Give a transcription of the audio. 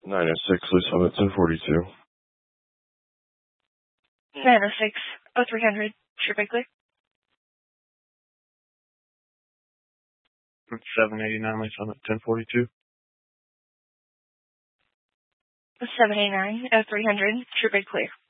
906, Lee Summit, 1042. 906, 0300, Trip Clear. 789, Lee Summit, 1042. 789, 0300, Trip Clear.